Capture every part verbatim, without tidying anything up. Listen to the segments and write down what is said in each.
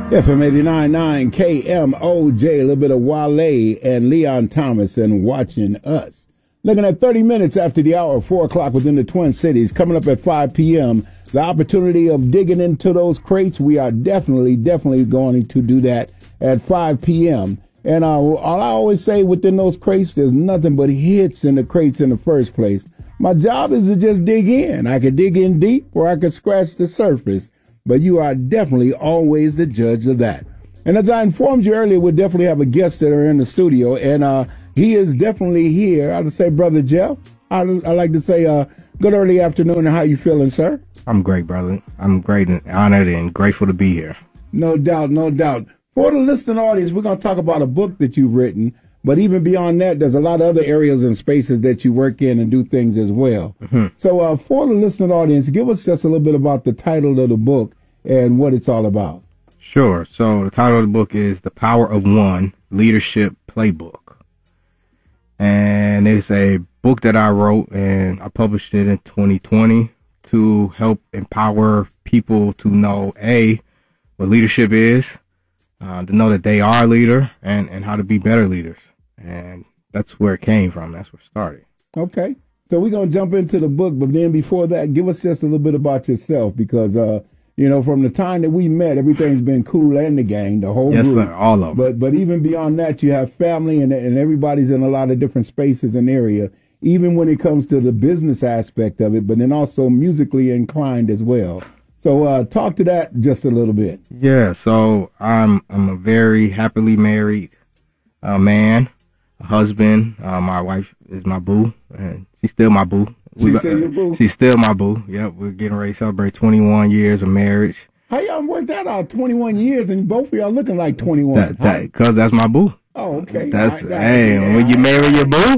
F M eighty-nine point nine K M O J, a little bit of Wale and Leon Thomas and Watching Us. Looking at thirty minutes after the hour, four o'clock within the Twin Cities. Coming up at five p.m., the opportunity of digging into those crates. We are definitely, definitely going to do that at five p.m. And uh, all I always say within those crates, there's nothing but hits in the crates in the first place. My job is to just dig in. I could dig in deep or I could scratch the surface. But you are definitely always the judge of that. And as I informed you earlier, we'll definitely have a guest that are in the studio. And uh, he is definitely here. I would say, Brother Jeff, I like to say uh, good early afternoon. And how you feeling, sir? I'm great, brother. I'm great and honored and grateful to be here. No doubt, no doubt. For the listening audience, we're going to talk about a book that you've written. But even beyond that, there's a lot of other areas and spaces that you work in and do things as well. Mm-hmm. So uh, for the listening audience, give us just a little bit about the title of the book and what it's all about. Sure. So the title of the book is The Power of One, Leadership Playbook. And it's a book that I wrote, and I published it in twenty twenty to help empower people to know, A, what leadership is, uh, to know that they are a leader, and, and how to be better leaders. And that's where it came from. That's where it started. Okay. So we're going to jump into the book, but then before that, give us just a little bit about yourself, because, uh, you know, from the time that we met, everything's been cool and the gang, the whole yes, group. Yes, sir, all of them. But, but even beyond that, you have family, and, and everybody's in a lot of different spaces and area, even when it comes to the business aspect of it, but then also musically inclined as well. So uh, talk to that just a little bit. Yeah, so I'm, I'm a very happily married uh, man. A husband. Uh, my wife is my boo, and she's still my boo. She's we, still your boo? She's still my boo. Yep, we're getting ready to celebrate twenty-one years of marriage. How y'all worked that out? twenty-one years, and both of y'all looking like twenty-one. That, that, Because that's my boo. Oh, okay. That's, right, hey, yeah. when you marry your boo.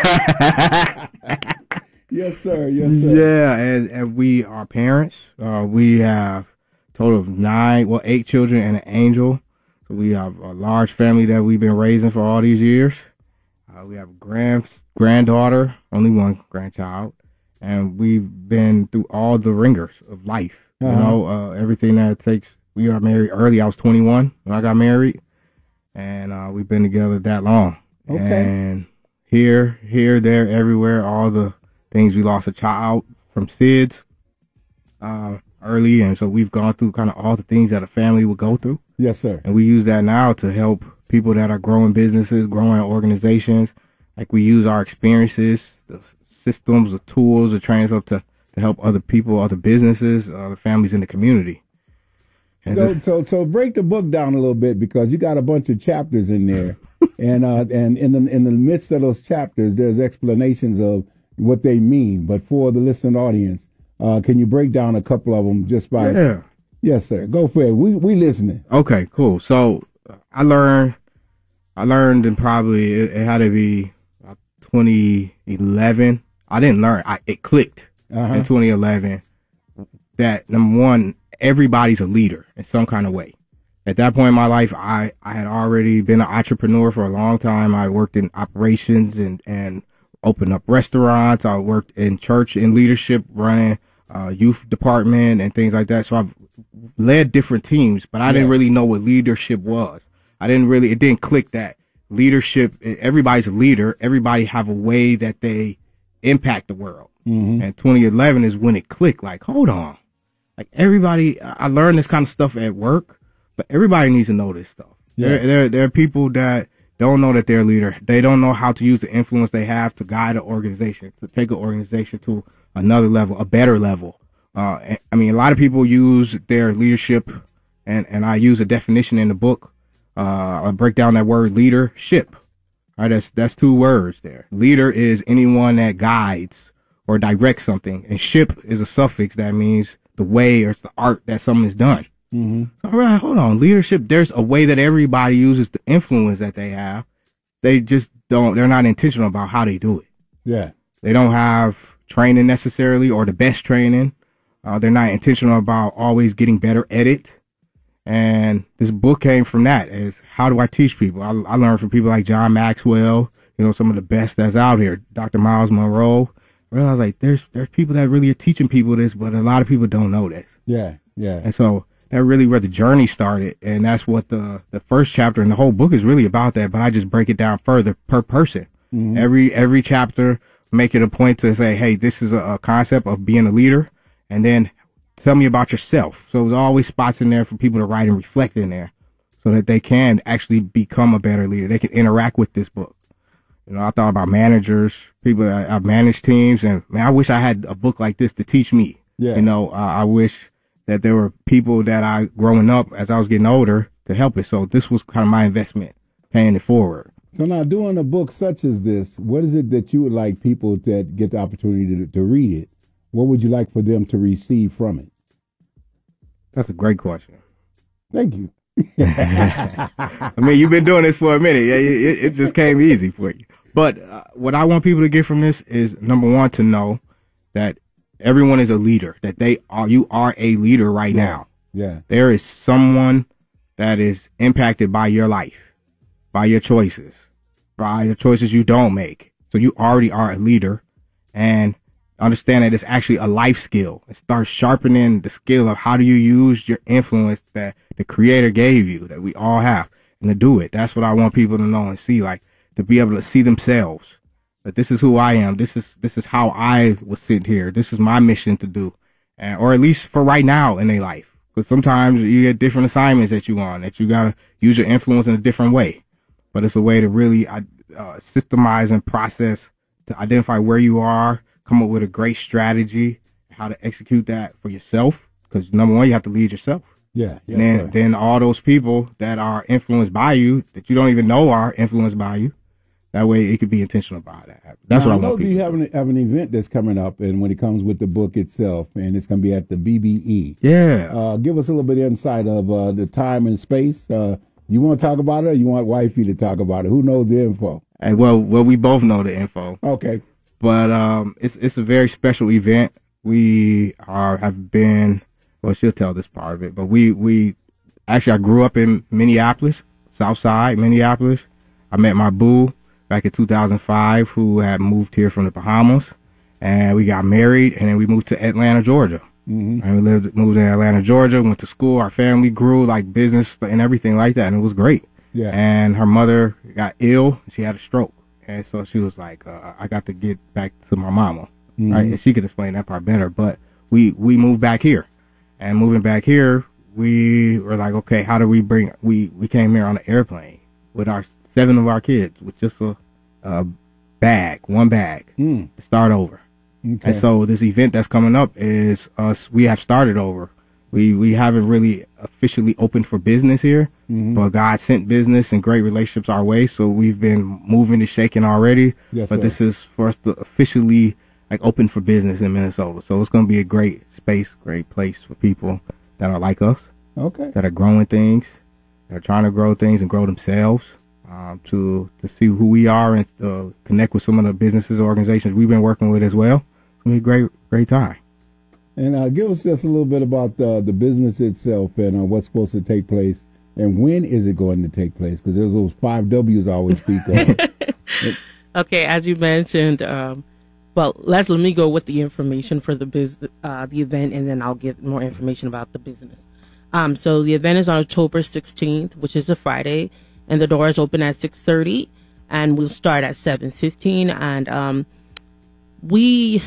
Yes, sir. Yes, sir. Yeah, and, and we are parents. Uh, we have a total of nine, well, eight children and an angel. So we have a large family that we've been raising for all these years. Uh, we have a grand granddaughter, only one grandchild, and we've been through all the ringers of life. Uh-huh. You know, uh, everything that it takes. We got married early. I was twenty-one when I got married, and uh, we've been together that long. Okay. And here, here, there, everywhere, all the things. We lost a child from S I D S uh, early, and so we've gone through kind of all the things that a family would go through. Yes, sir. And we use that now to help people that are growing businesses, growing organizations. Like we use our experiences, the systems, the tools, the trainings up to, to help other people, other businesses, other families in the community. And so, this, so, so break the book down a little bit, because you got a bunch of chapters in there, and uh, and in the in the midst of those chapters, there's explanations of what they mean. But for the listening audience, uh, can you break down a couple of them just by? Yeah. Yes, sir. Go for it. We we listening. Okay, cool. So I learned, I learned in probably it, it had to be about twenty eleven. I didn't learn. I, it clicked uh-huh. in twenty eleven that number one, everybody's a leader in some kind of way. At that point in my life, I, I had already been an entrepreneur for a long time. I worked in operations and, and opened up restaurants. I worked in church in leadership, running uh, youth department and things like that. So I've led different teams, but I yeah. didn't really know what leadership was. I didn't really, it didn't click that leadership, everybody's a leader. Everybody have a way that they impact the world. Mm-hmm. And twenty eleven is when it clicked, like, hold on. Like everybody, I learned this kind of stuff at work, but everybody needs to know this stuff. Yeah. There, there, there are people that don't know that they're a leader. They don't know how to use the influence they have to guide an organization, to take an organization to another level, a better level. Uh, I mean, a lot of people use their leadership, and, and I use a definition in the book. Uh, I break down that word leadership. All right, that's, that's two words there. Leader is anyone that guides or directs something, and ship is a suffix that means the way or it's the art that something is done. Mm-hmm. All right, hold on. Leadership, there's a way that everybody uses the influence that they have. They just don't, they're not intentional about how they do it. Yeah. They don't have training necessarily, or the best training. Uh, they're not intentional about always getting better at it. And this book came from that, is how do I teach people? I, I learned from people like John Maxwell, you know, some of the best that's out here, Doctor Miles Monroe. I realized, like, there's there's people that really are teaching people this, but a lot of people don't know this. Yeah, yeah. And so that really where the journey started. And that's what the, the first chapter and the whole book is really about that. But I just break it down further per person. Mm-hmm. Every, every chapter, make it a point to say, hey, this is a, a concept of being a leader. And then tell me about yourself. So there's always spots in there for people to write and reflect in there so that they can actually become a better leader. They can interact with this book. You know, I thought about managers, people that I've managed teams, and man, I wish I had a book like this to teach me. Yeah. You know, uh, I wish that there were people that I, growing up, as I was getting older, to help it. So this was kind of my investment, paying it forward. So now, doing a book such as this, what is it that you would like people that get the opportunity to, to read it? What would you like for them to receive from it? That's a great question. Thank you. I mean, you've been doing this for a minute. Yeah, it, it just came easy for you. But uh, what I want people to get from this is, number one, to know that everyone is a leader, that they are, you are a leader right yeah. now. Yeah. There is someone that is impacted by your life, by your choices, by the choices you don't make. So you already are a leader, and understand that it's actually a life skill. It starts sharpening the skill of how do you use your influence that the creator gave you, that we all have, and to do it. That's what I want people to know and see, like, to be able to see themselves. That this is who I am. This is, this is how I was sent here. This is my mission to do. And, or at least for right now in their life. Because sometimes you get different assignments that you on, that you gotta use your influence in a different way. But it's a way to really, uh, systemize and process to identify where you are, come up with a great strategy, how to execute that for yourself. Because number one, you have to lead yourself. Yeah. Yes, and then, sir. then all those people that are influenced by you, that you don't even know are influenced by you. That way it could be intentional about that. That's now, what I, I know want people you to have an, have an event that's coming up, and when it comes with the book itself, and it's going to be at the B B E. Yeah. Uh, give us a little bit of insight of uh, the time and space. Uh, you want to talk about it, or you want wifey to talk about it? Who knows the info? Hey, well, well, we both know the info. Okay. But um, it's it's a very special event. We are have been. Well, she'll tell this part of it, but we we actually I grew up in Minneapolis, South Side, Minneapolis. I met my boo back in two thousand five, who had moved here from the Bahamas, and we got married, and then we moved to Atlanta, Georgia. Mm-hmm. And we lived, moved in Atlanta, Georgia, went to school. Our family grew, like business and everything like that, and it was great. Yeah. And her mother got ill. She had a stroke, and so she was like, uh, I got to get back to my mama, mm-hmm. right? And she could explain that part better, but we, we moved back here. And moving back here, we were like, okay, how do we bring, we, we came here on an airplane with our seven of our kids with just a, a bag, one bag mm. to start over. Okay. And so this event that's coming up is us, we have started over. We, we haven't really officially opened for business here, mm-hmm. but God sent business and great relationships our way. So we've been moving and shaking already, yes, but sir. This is for us to officially like open for business in Minnesota. So it's going to be a great space, great place for people that are like us, okay, that are growing things, that are trying to grow things and grow themselves, um, to to see who we are and uh, connect with some of the businesses, organizations we've been working with as well. It's going to be a great, great time. And uh, give us just a little bit about the, the business itself and uh, what's supposed to take place and when is it going to take place? Because there's those five W's I always speak of. Okay, as you mentioned, um, well, let's let me go with the information for the biz, uh, the event, and then I'll get more information about the business. Um, so the event is on October sixteenth, which is a Friday, and the doors open at six thirty, and we'll start at seven fifteen. And um, we,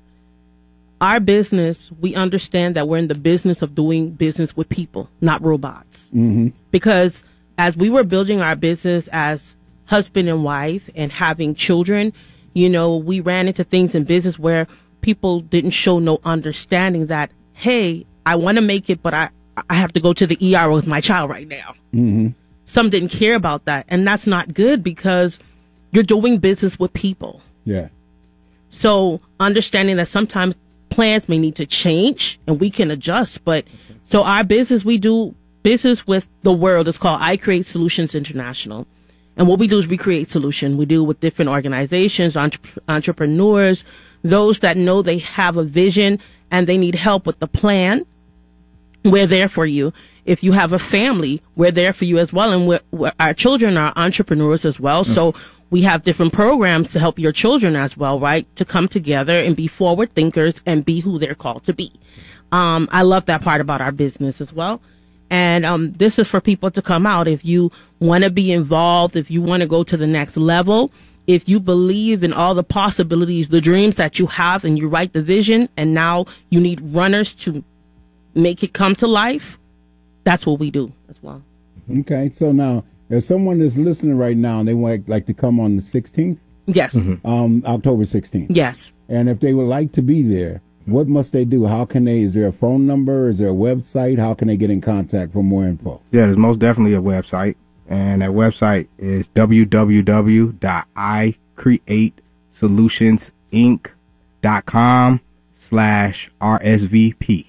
our business, we understand that we're in the business of doing business with people, not robots. Mm-hmm. Because as we were building our business as husband and wife and having children, you know, we ran into things in business where people didn't show no understanding that, hey, I want to make it, but I, I have to go to the E R with my child right now. Mm-hmm. Some didn't care about that. And that's not good because you're doing business with people. Yeah. So understanding that sometimes plans may need to change and we can adjust. But so our business, we do business with the world. It's called I Create Solutions International. And what we do is we create solutions. We deal with different organizations, entre- entrepreneurs, those that know they have a vision and they need help with the plan. We're there for you. If you have a family, we're there for you as well. And we're, we're, our children are entrepreneurs as well. Mm-hmm. So we have different programs to help your children as well, right? To come together and be forward thinkers and be who they're called to be. Um, I love that part about our business as well. And um, this is for people to come out. If you want to be involved, if you want to go to the next level, if you believe in all the possibilities, the dreams that you have, and you write the vision, and now you need runners to make it come to life, that's what we do as well. Okay, so now, if someone is listening right now and they would like to come on the sixteenth? Yes. Mm-hmm. Um, October sixteenth? Yes. And if they would like to be there, what must they do? How can they, is there a phone number? Is there a website? How can they get in contact for more info? Yeah, there's most definitely a website. And that website is w w w dot i create solutions inc dot com slash R S V P.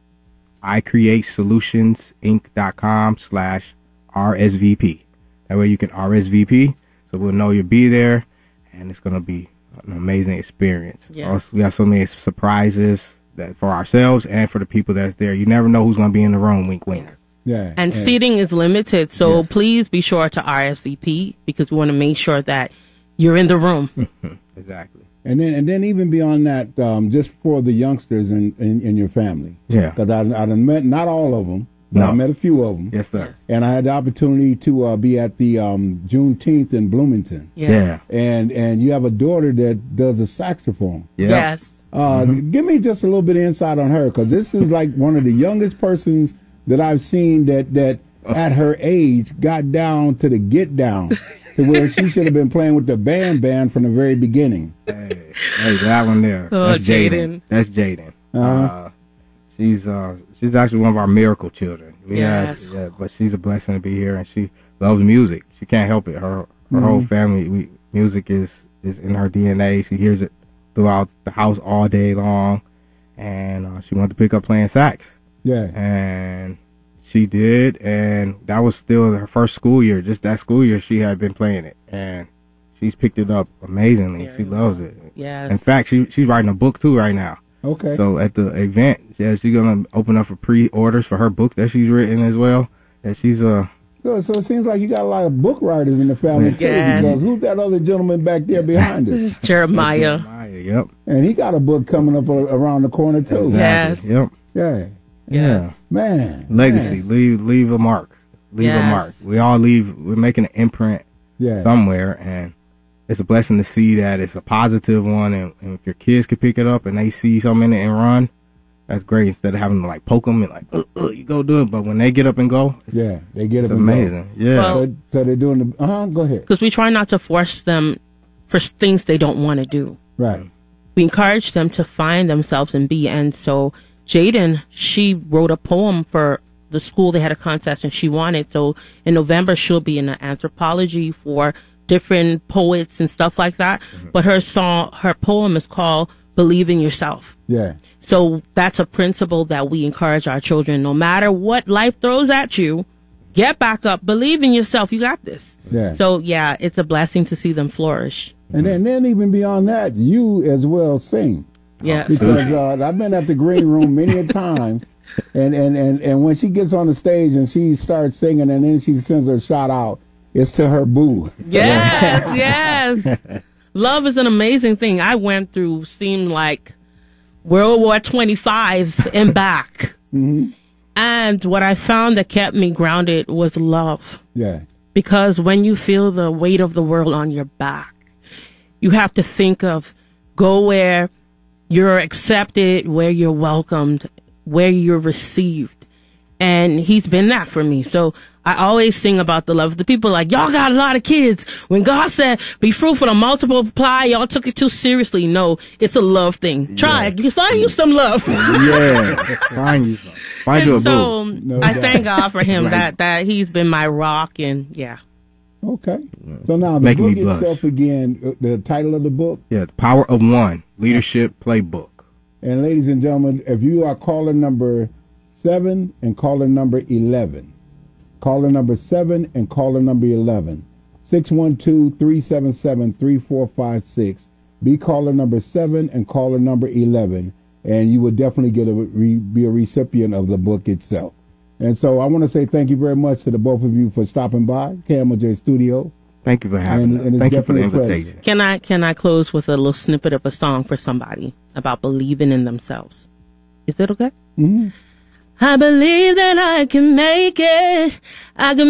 i create solutions inc dot com slash R S V P. That way you can R S V P, so we'll know you'll be there, and it's going to be an amazing experience. Yes. Also, we got so many surprises that for ourselves and for the people that's there. You never know who's going to be in the room, wink, wink. Yes. Yeah. And yeah. seating is limited, so yes. please be sure to R S V P, because we want to make sure that you're in the room. Exactly. And then, and then even beyond that, um, just for the youngsters in, in, in your family. Yeah. Because I, I met not all of them, but no. I met a few of them. Yes, sir. And I had the opportunity to uh, be at the um, Juneteenth in Bloomington. Yes. Yeah. And and you have a daughter that does a saxophone. Yeah. Yes. Uh, mm-hmm. Give me just a little bit of insight on her, because this is like one of the youngest persons that I've seen that that at her age got down to the get down, to where she should have been playing with the band band from the very beginning. Hey, hey, that one there. Oh, that's Jaden. Jaden. That's Jaden. Uh-huh. Uh, she's uh, she's actually one of our miracle children. We yes. Have, yeah, but she's a blessing to be here, and she loves music. She can't help it. Her her mm-hmm. whole family, we music is is in her D N A. She hears it throughout the house all day long, and uh, she wanted to pick up playing sax. Yeah. And she did, and that was still her first school year. Just that school year, she had been playing it, and she's picked it up amazingly. Very she loves it. Yes. In fact, she she's writing a book too right now. Okay. So at the event, yeah, she's gonna open up for pre-orders for her book that she's written as well. And she's uh. So, so it seems like you got a lot of book writers in the family too. Yes. Because who's that other gentleman back there behind us? This is Jeremiah. Jeremiah, yep. And he got a book coming up around the corner too. Yes. Yep. Yeah. Yes. Man. Legacy. Yes. Leave leave a mark. Leave yes. a mark. We all leave. We're making an imprint yeah. somewhere, and it's a blessing to see that it's a positive one. And, and if your kids can pick it up and they see something in it and run, that's great. Instead of having to like poke them and like, uh, uh, you go do it. But when they get up and go, yeah, they get up it's and amazing. go. Yeah. Well, so, so they're doing the. Uh huh. Go ahead. Because we try not to force them for things they don't want to do. Right. We encourage them to find themselves and be. And so Jaden, she wrote a poem for the school. They had a contest and she won it. So in November, she'll be in the anthropology for different poets and stuff like that. Mm-hmm. But her song, her poem is called Believe in Yourself. Yeah. So that's a principle that we encourage our children. No matter what life throws at you, get back up, believe in yourself. You got this. Yeah. So yeah, it's a blessing to see them flourish. And then, then even beyond that, you as well sing. Yes. Because uh, I've been at the green room many a times, and, and, and, and when she gets on the stage and she starts singing and then she sends her shout out, it's to her boo. Yes, yes. Love is an amazing thing. I went through, seemed like World War twenty-five and back. Mm-hmm. And what I found that kept me grounded was love. Yeah. Because when you feel the weight of the world on your back, you have to think of go where you're accepted, where you're welcomed, where you're received. And he's been that for me. So I always sing about the love. The people are like, y'all got a lot of kids. When God said, be fruitful and multiply, y'all took it too seriously. No, it's a love thing. Try it. You find you some love. Yeah. Find you some. Find and you a so boo. No I doubt. thank God for him Right. that, that he's been my rock. And yeah. Okay. So now the Making book me blush. itself again, uh, the title of the book. Yeah, The Power of One, Leadership Playbook. And ladies and gentlemen, if you are caller number seven and caller number eleven, caller number seven and caller number eleven, six one two, three seven seven, three four five six, be caller number seven and caller number eleven, and you will definitely get a re, be a recipient of the book itself. And so I want to say thank you very much to the both of you for stopping by K M O J Studio. Thank you for having And- us. and it's Thank you for the definitely a pleasure. invitation. Can I, can I close with a little snippet of a song for somebody about believing in themselves? Is it okay? Mm-hmm. I believe that I can make it. I can